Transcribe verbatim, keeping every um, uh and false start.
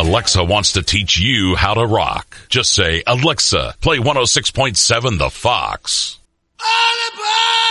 Alexa wants to teach you how to rock. Just say, Alexa, play one oh six point seven The Fox. All aboard!